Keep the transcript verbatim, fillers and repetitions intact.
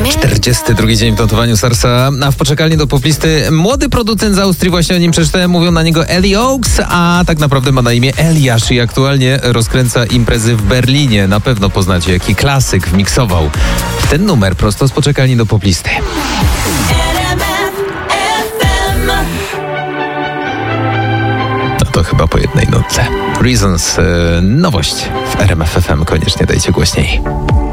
czterdziesty drugi dzień w notowaniu Sarsa, a w poczekalni do poplisty młody producent z Austrii, właśnie o nim przeczytałem, mówią na niego Eli Oaks, a tak naprawdę ma na imię Eliasz i aktualnie rozkręca imprezy w Berlinie. Na pewno poznacie, jaki klasyk wmiksował ten numer prosto z poczekalni do poplisty. No to chyba po jednej nutce. Reasons, yy, nowość w R M F F M, koniecznie dajcie głośniej.